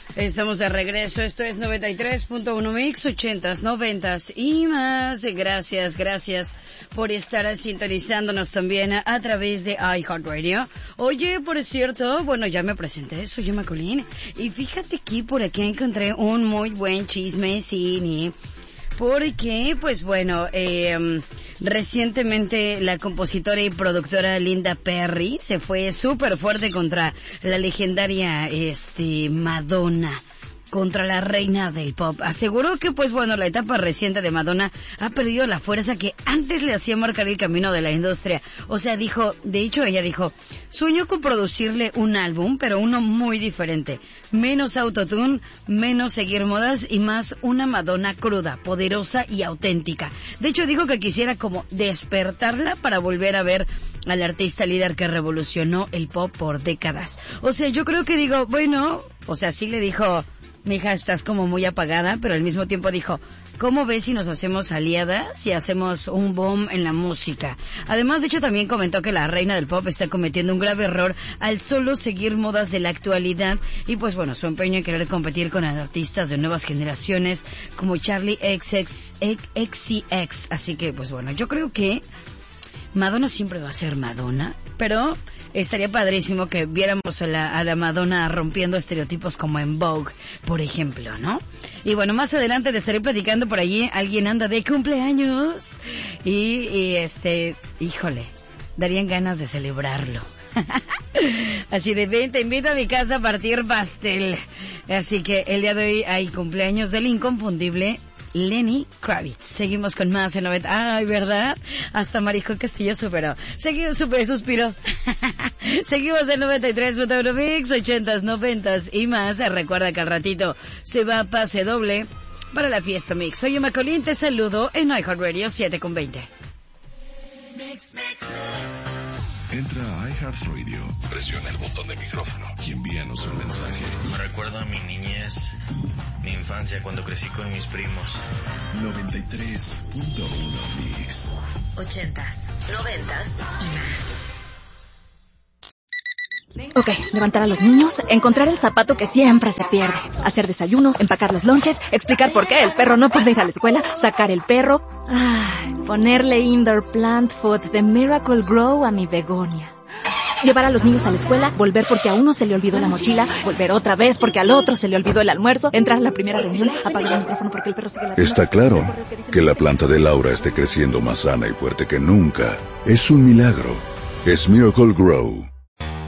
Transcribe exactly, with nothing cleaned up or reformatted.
Estamos de regreso, esto es noventa y tres punto uno Mix, ochentas, noventas y más. Gracias, gracias por estar sintonizándonos también a, a través de iHeartRadio. Oye, por cierto, bueno, ya me presenté, soy Emma Colín, y fíjate que por aquí encontré un muy buen chisme, sí, porque, pues bueno, eh, recientemente la compositora y productora Linda Perry se fue súper fuerte contra la legendaria este Madonna, contra la reina del pop. Aseguró que, pues bueno, la etapa reciente de Madonna ha perdido la fuerza que antes le hacía marcar el camino de la industria. O sea, dijo, de hecho ella dijo, sueño con producirle un álbum, pero uno muy diferente. Menos autotune, menos seguir modas y más una Madonna cruda, poderosa y auténtica. De hecho, dijo que quisiera como despertarla para volver a ver al artista líder que revolucionó el pop por décadas. O sea, yo creo que digo, bueno, o sea, sí le dijo, mija, estás como muy apagada, pero al mismo tiempo dijo, ¿cómo ves si nos hacemos aliadas y hacemos un boom en la música? Además, de hecho, también comentó que la reina del pop está cometiendo un grave error al solo seguir modas de la actualidad y, pues bueno, su empeño en querer competir con artistas de nuevas generaciones como Charlie X C X. Así que, pues bueno, yo creo que Madonna siempre va a ser Madonna, pero estaría padrísimo que viéramos a la, a la Madonna rompiendo estereotipos como en Vogue, por ejemplo, ¿no? Y bueno, más adelante te estaré platicando por allí, alguien anda de cumpleaños y, y este, híjole, darían ganas de celebrarlo. Así de, ven, te invito a mi casa a partir pastel. Así que el día de hoy hay cumpleaños del inconfundible Lenny Kravitz. Seguimos con más en noventa. Ay, ¿verdad? Hasta Marisol Castillo superó. Seguimos, super suspiró. Seguimos en noventa y tres punto uno Mix, ochentas, noventas y más. Recuerda que al ratito se va a pase doble para la fiesta Mix. Soy Emma Colín, te saludo en iHeartRadio siete con veinte. Mix, mix, mix. Entra a iHeartRadio, presiona el botón de micrófono y envíanos un mensaje. Me recuerda a mi niñez, mi infancia, cuando crecí con mis primos. noventa y tres punto uno Mix. Ochentas, noventas y más. Ok, levantar a los niños, encontrar el zapato que siempre se pierde, hacer desayuno, empacar los lonches, explicar por qué el perro no puede ir a la escuela, sacar el perro, ay, ponerle indoor plant food de Miracle Grow a mi begonia. Llevar a los niños a la escuela, volver porque a uno se le olvidó la mochila, volver otra vez porque al otro se le olvidó el almuerzo, entrar a la primera reunión, apagar el micrófono porque el perro sigue la... Está claro que la planta de Laura esté creciendo más sana y fuerte que nunca. Es un milagro. Es Miracle Grow.